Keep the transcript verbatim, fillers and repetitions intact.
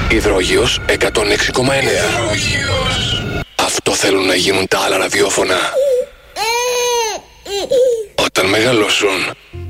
Υδρόγειος εκατόν έξι κόμμα εννέα. Αυτό θέλουν να γίνουν τα άλλα ραδιόφωνα όταν μεγαλώσουν.